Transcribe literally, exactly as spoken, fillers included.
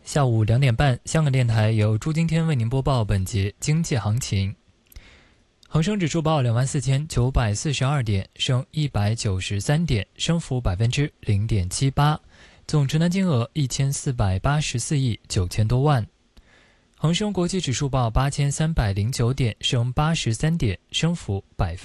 下午两点半，香港电台由朱今天为您播报本节经济行情。恒生指数报两万四千九百四十二点，升一百九十三点，升幅百分之零点七八，总成交金额一千四百八十四亿九千多万。恒生国际指数报八千三百零九点，升八十三点，升幅百分。